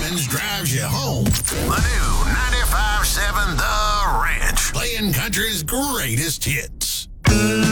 Evans drives you home. The new 95.7 The Ranch. Playing country's greatest hits.